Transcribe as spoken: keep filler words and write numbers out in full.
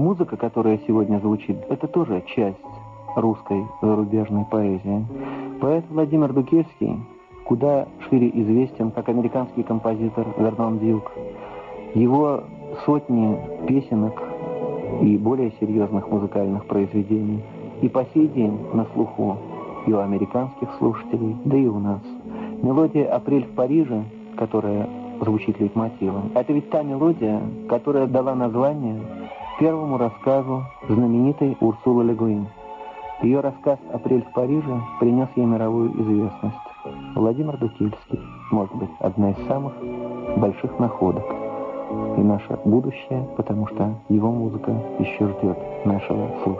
музыка, которая сегодня звучит, это тоже часть русской зарубежной поэзии. Поэт Владимир Дукельский куда шире известен как американский композитор Вернон Дьюк. Его сотни песенок и более серьезных музыкальных произведений и по сей день на слуху и у американских слушателей, да и у нас. Мелодия «Апрель в Париже», которая звучит лейтмотивом, это ведь та мелодия, которая дала название первому рассказу знаменитой Урсулы Ле Гуин. Ее рассказ «Апрель в Париже» принес ей мировую известность. Владимир Дукельский, может быть, одна из самых больших находок и наше будущее, потому что его музыка еще ждет нашего слушателя.